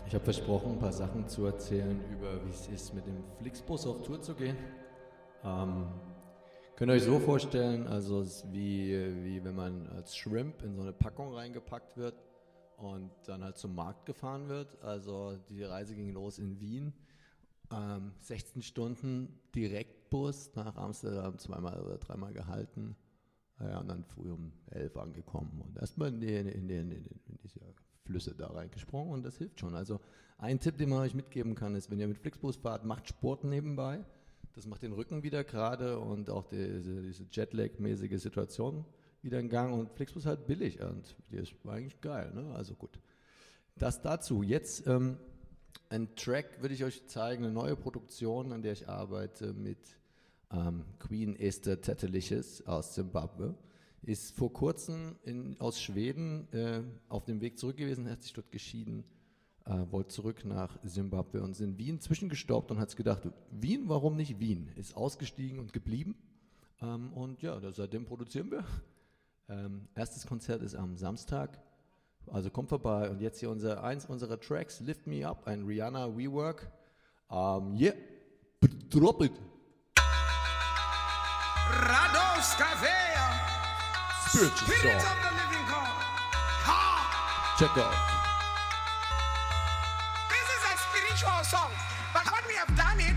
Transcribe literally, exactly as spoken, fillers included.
Ich habe versprochen, ein paar Sachen zu erzählen über, wie es ist, mit dem Flixbus auf Tour zu gehen. Ähm, könnt ihr euch so vorstellen, also es ist wie, wie wenn man als Shrimp in so eine Packung reingepackt wird und dann halt zum Markt gefahren wird. Also die Reise ging los in Wien. Ähm, sechzehn Stunden Direktbus nach Amsterdam, zweimal oder dreimal gehalten. Ja, und dann früh um elf angekommen und erstmal in, die, in, die, in, die, in diese Flüsse da reingesprungen und das hilft schon. Also ein Tipp, den man euch mitgeben kann, ist, wenn ihr mit Flixbus fahrt, macht Sport nebenbei. Das macht den Rücken wieder gerade und auch diese, diese Jetlag-mäßige Situation wieder in Gang und Flixbus halt billig und das war eigentlich geil, ne? Also gut. Das dazu. Jetzt ähm, ein Track würde ich euch zeigen, eine neue Produktion, an der ich arbeite mit ähm, Queen Esther Tettelicious aus Zimbabwe. Ist vor kurzem in, aus Schweden äh, auf dem Weg zurück gewesen, hat sich dort geschieden, äh, wollte zurück nach Zimbabwe und ist in Wien zwischengestoppt und hat sich gedacht, Wien, warum nicht Wien? Ist ausgestiegen und geblieben ähm, und ja, seitdem produzieren wir. Ähm, erstes Konzert ist am Samstag, also kommt vorbei und jetzt hier unser, eins unserer Tracks, Lift Me Up, ein Rihanna Rework. Um, yeah, drop it. Radoskavea, Spiritual Spirit song. of the Living God. Ha! Check out. This is a spiritual song, but what we have done it